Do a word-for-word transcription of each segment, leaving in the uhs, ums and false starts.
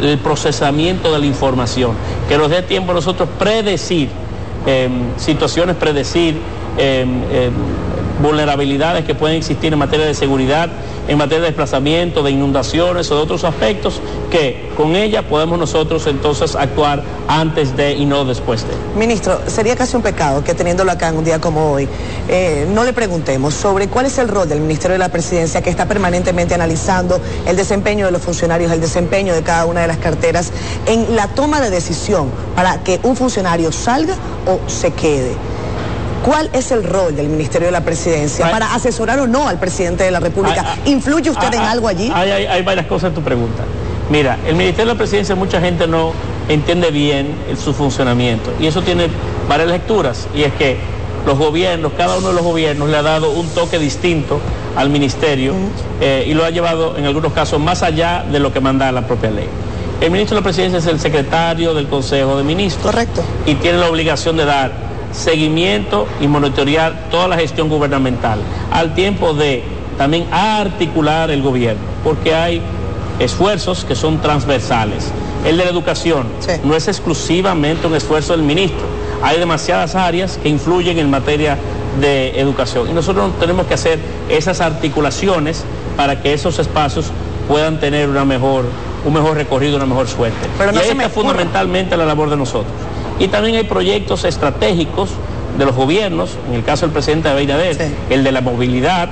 el procesamiento de la información, que nos dé tiempo a nosotros predecir eh, situaciones, predecir eh, eh, vulnerabilidades que pueden existir en materia de seguridad, en materia de desplazamiento, de inundaciones o de otros aspectos, que con ella podemos nosotros entonces actuar antes de y no después de. Ministro, sería casi un pecado que teniéndolo acá en un día como hoy, eh, no le preguntemos sobre cuál es el rol del Ministerio de la Presidencia, que está permanentemente analizando el desempeño de los funcionarios, el desempeño de cada una de las carteras, en la toma de decisión para que un funcionario salga o se quede. ¿Cuál es el rol del Ministerio de la Presidencia para asesorar o no al presidente de la República? ¿Influye usted en algo allí? Hay, hay, hay varias cosas en tu pregunta. Mira, el Ministerio de la Presidencia, mucha gente no entiende bien el, su funcionamiento, y eso tiene varias lecturas, y es que los gobiernos, cada uno de los gobiernos le ha dado un toque distinto al ministerio, uh-huh. eh, y lo ha llevado en algunos casos más allá de lo que manda la propia ley. El ministro de la Presidencia es el secretario del Consejo de Ministros. Correcto. Y tiene la obligación de dar seguimiento y monitorear toda la gestión gubernamental, al tiempo de también articular el gobierno, porque hay esfuerzos que son transversales. El de la educación sí. no es exclusivamente un esfuerzo del ministro, hay demasiadas áreas que influyen en materia de educación, y nosotros tenemos que hacer esas articulaciones para que esos espacios puedan tener una mejor, un mejor recorrido, una mejor suerte. Pero no y ahí está fundamentalmente la labor de nosotros. Y también hay proyectos estratégicos de los gobiernos, en el caso del presidente Abinader, sí. el de la movilidad,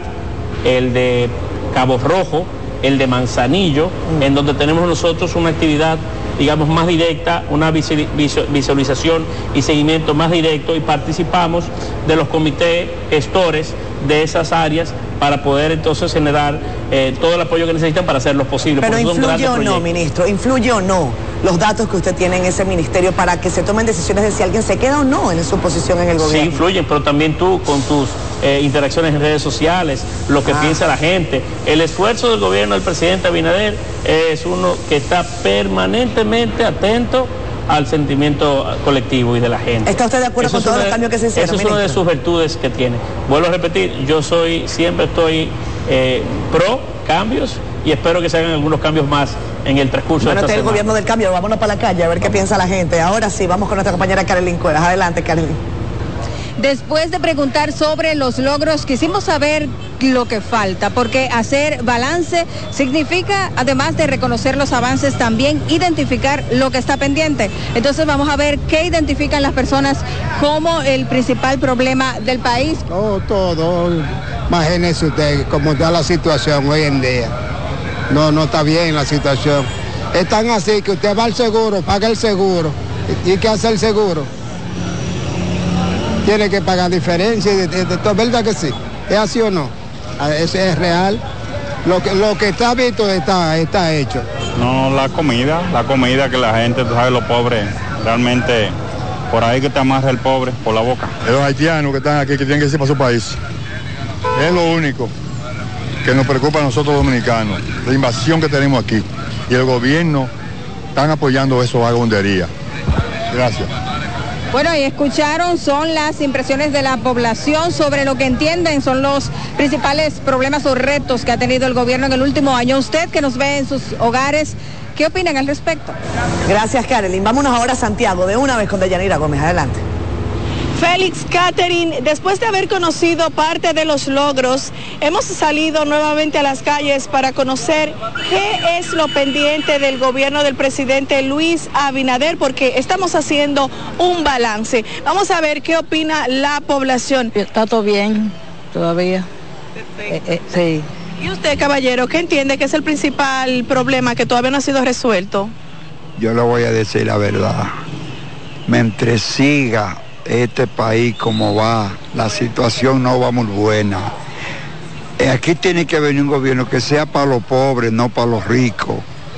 el de Cabo Rojo, el de Manzanillo, mm. en donde tenemos nosotros una actividad, digamos, más directa, una visualización y seguimiento más directo, y participamos de los comités gestores de esas áreas para poder entonces generar eh, todo el apoyo que necesitan para hacerlo posible. Pero influye o no, ministro, influye o no los datos que usted tiene en ese ministerio para que se tomen decisiones de si alguien se queda o no en su posición en el gobierno. Sí, influyen, pero también tú con tus eh, interacciones en redes sociales, lo que ah. piensa la gente. El esfuerzo del gobierno del presidente Abinader es uno que está permanentemente atento al sentimiento colectivo y de la gente. ¿Está usted de acuerdo eso con todos los cambios que se hicieron? Esa es una de sus virtudes que tiene. Vuelvo a repetir, yo soy, siempre estoy eh, pro cambios, y espero que se hagan algunos cambios más en el transcurso bueno, de esta este es el semana. gobierno del cambio, vámonos para la calle a ver qué piensa la gente. Ahora sí, vamos con nuestra compañera Carolyn Cuevas. Adelante, Carolyn. Después de preguntar sobre los logros, quisimos saber lo que falta, porque hacer balance significa, además de reconocer los avances, también identificar lo que está pendiente. Entonces vamos a ver qué identifican las personas como el principal problema del país. Todo, todo. Imagínese usted cómo está la situación hoy en día. No, no está bien la situación. Es tan así que usted va al seguro, paga el seguro. ¿Y qué hace el seguro? Tiene que pagar diferencia, de, de, de, de, ¿verdad que sí? ¿Es así o no? Eso es real. Lo que, lo que está visto está, está hecho. No, la comida, la comida que la gente, tú sabes, los pobres, realmente, por ahí que te amarra el pobre, por la boca. Los haitianos que están aquí, que tienen que irse para su país. Es lo único que nos preocupa a nosotros dominicanos, la invasión que tenemos aquí. Y el gobierno están apoyando eso vagabundería. Gracias. Bueno, y escucharon, son las impresiones de la población sobre lo que entienden son los principales problemas o retos que ha tenido el gobierno en el último año. Usted que nos ve en sus hogares, ¿qué opinan al respecto? Gracias, Carolyn. Vámonos ahora a Santiago, de una vez con Deyanira Gómez. Adelante. Félix, Catherine, después de haber conocido parte de los logros, hemos salido nuevamente a las calles para conocer qué es lo pendiente del gobierno del presidente Luis Abinader, porque estamos haciendo un balance. Vamos a ver qué opina la población. Está todo bien, todavía. Perfecto. Eh, eh, sí. ¿Y usted, caballero, qué entiende que es el principal problema que todavía no ha sido resuelto? Yo le voy a decir la verdad. Mientras siga este país como va, la situación no va muy buena. Aquí tiene que venir un gobierno que sea para los pobres, no para los ricos.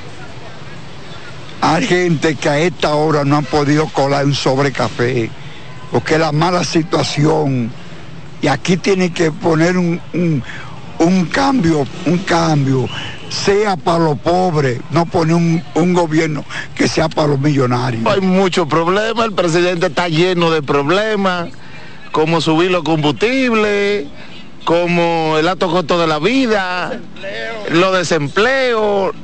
Hay gente que a esta hora no han podido colar un sobre café, porque es la mala situación. Y aquí tiene que poner un, un, un cambio, un cambio, sea para los pobres, no poner un, un gobierno que sea para los millonarios. Hay muchos problemas, el presidente está lleno de problemas, como subir los combustibles, como el alto costo de la vida, los desempleos,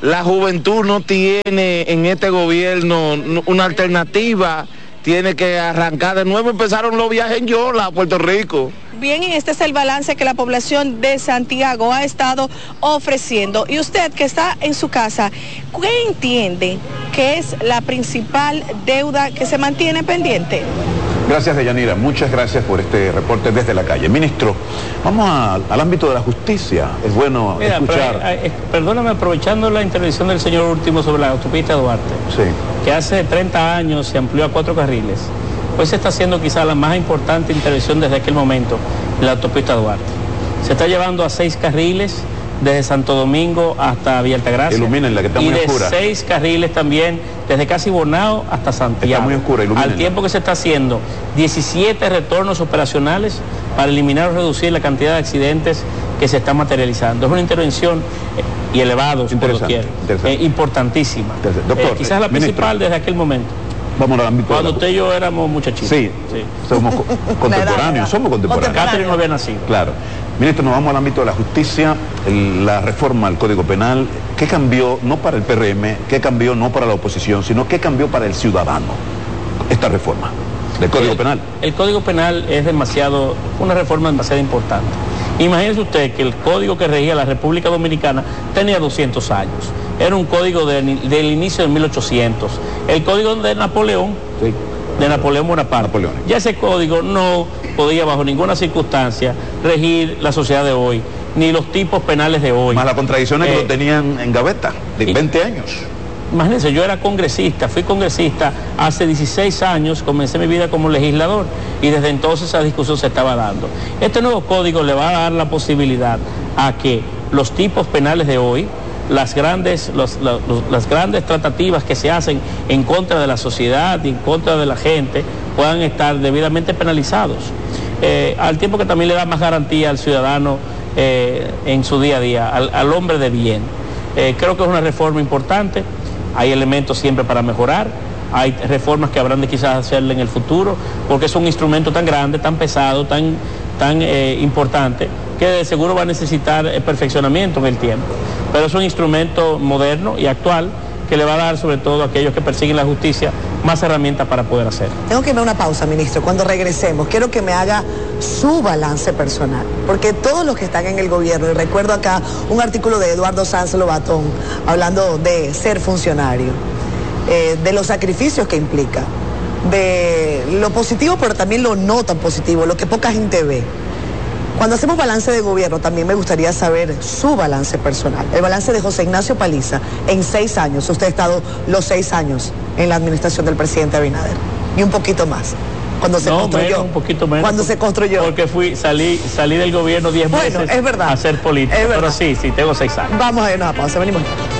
la juventud no tiene en este gobierno una alternativa, tiene que arrancar de nuevo. Empezaron los viajes en Yola a Puerto Rico. Bien, y este es el balance que la población de Santiago ha estado ofreciendo. Y usted que está en su casa, ¿qué entiende que es la principal deuda que se mantiene pendiente? Gracias, Deyanira. Muchas gracias por este reporte desde la calle. Ministro, vamos a, al ámbito de la justicia. Es bueno Mira, escuchar... Pero, eh, perdóname, aprovechando la intervención del señor último sobre la autopista Duarte, sí. que hace treinta años se amplió a cuatro carriles. Hoy se está haciendo quizá la más importante intervención desde aquel momento en la autopista Duarte. Se está llevando a seis carriles desde Santo Domingo hasta Villa Altagracia. Ilumínenla, que está muy oscura. Y de seis carriles también desde casi Bonao hasta Santiago. Está muy oscura, ilumínenla. Al tiempo que se está haciendo diecisiete retornos operacionales para eliminar o reducir la cantidad de accidentes que se están materializando. Es una intervención eh, y elevados, por doquier, eh, importantísima. Doctor, eh, quizás la principal ministro, desde aquel momento. Vamos al ámbito. Cuando de la... usted y yo éramos muchachitos. Sí, sí. Somos co contemporáneos, somos contemporáneos. Catherine no había nacido. Claro. Ministro, nos vamos al ámbito de la justicia, el, la reforma al Código Penal. ¿Qué cambió, no para el P R M, qué cambió no para la oposición, sino qué cambió para el ciudadano esta reforma del Código el, Penal? El Código Penal es demasiado, una reforma demasiado importante. Imagínese usted que el código que regía la República Dominicana tenía doscientos años. Era un código de, del inicio de mil ochocientos. El código de Napoleón, sí. de Napoleón Bonaparte. Napoleón. Ya ese código no podía bajo ninguna circunstancia regir la sociedad de hoy, ni los tipos penales de hoy. Más las contradicciones eh, que lo tenían en gaveta, de veinte años. Imagínense, yo era congresista, fui congresista hace dieciséis años, comencé mi vida como legislador y desde entonces esa discusión se estaba dando. Este nuevo código le va a dar la posibilidad a que los tipos penales de hoy, las grandes, los, los, las grandes tratativas que se hacen en contra de la sociedad y en contra de la gente puedan estar debidamente penalizados, eh, al tiempo que también le da más garantía al ciudadano eh, en su día a día, al, al hombre de bien. Eh, creo que es una reforma importante. Hay elementos siempre para mejorar, hay reformas que habrán de quizás hacerle en el futuro, porque es un instrumento tan grande, tan pesado, tan, tan eh, importante, que de seguro va a necesitar eh, perfeccionamiento en el tiempo. Pero es un instrumento moderno y actual que le va a dar sobre todo a aquellos que persiguen la justicia más herramientas para poder hacer. Tengo que irme a una pausa, ministro. Cuando regresemos, quiero que me haga su balance personal, porque todos los que están en el gobierno, y recuerdo acá un artículo de Eduardo Sanz Lobatón hablando de ser funcionario, eh, de los sacrificios que implica, de lo positivo pero también lo no tan positivo, lo que poca gente ve. Cuando hacemos balance de gobierno también me gustaría saber su balance personal, el balance de José Ignacio Paliza en seis años. Usted ha estado los seis años en la administración del presidente Abinader y un poquito más. Cuando se no, construyó. Menos, un poquito menos. Cuando se construyó. Porque fui, salí, salí del gobierno diez bueno, meses es verdad, a hacer política. Es verdad. Pero sí, sí, tengo seis años. Vamos a ir a una pausa, venimos.